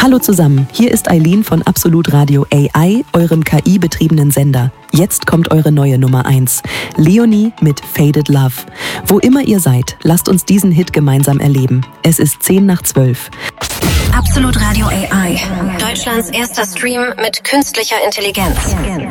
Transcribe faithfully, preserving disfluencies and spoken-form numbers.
Hallo zusammen, hier ist Eileen von Absolut Radio A I, eurem K I-betriebenen Sender. Jetzt kommt eure neue Nummer eins. Leonie mit Faded Love. Wo immer ihr seid, lasst uns diesen Hit gemeinsam erleben. Es ist zehn nach zwölf. Absolut Radio A I. Deutschlands erster Stream mit künstlicher Intelligenz.